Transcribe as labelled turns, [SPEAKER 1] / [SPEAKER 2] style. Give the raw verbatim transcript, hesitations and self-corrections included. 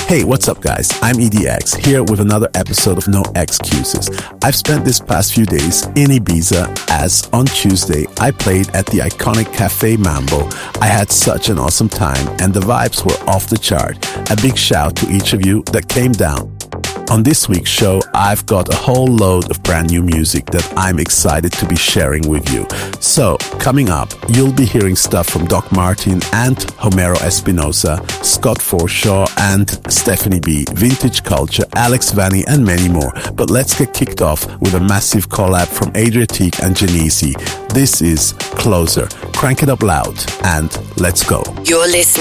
[SPEAKER 1] Hey, what's up, guys? I'm E D X, here with another episode of No Excuses. I've spent this past few days in Ibiza, as on Tuesday I played at the iconic Cafe Mambo. I had such an awesome time and the vibes were off the chart. A big shout to each of you that came down. On this week's show, I've got a whole load of brand new music that I'm excited to be sharing with you. So, coming up, you'll be hearing stuff from Doc Martin and Homero Espinosa, Scott Forshaw and Stephanie B, Vintage Culture, Alex Vanny and many more. But let's get kicked off with a massive collab from Adriatique and Genesi. This is Closer. Crank it up loud and let's go.
[SPEAKER 2] You're listening